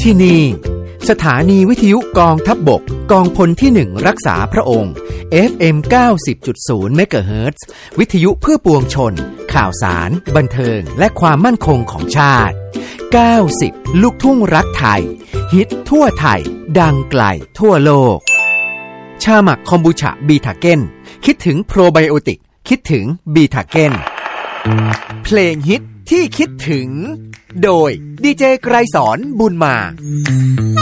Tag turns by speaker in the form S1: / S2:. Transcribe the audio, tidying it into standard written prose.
S1: ที่นี่สถานีวิทยุกองทัพบกกองพลที่1รักษาพระองค์ FM 90.0 เมกะเฮิรตซ์ วิทยุเพื่อปวงชนข่าวสารบันเทิงและความมั่นคงของชาติ90ลูกทุ่งรักไทยฮิตทั่วไทยดังไกลทั่วโลกชาหมักคอมบูชาบีทาเก้นคิดถึงโปรไบโอติกคิดถึงบีทาเก้นเพลงฮิตที่คิดถึงโดยดีเจไกรสอนบุญมา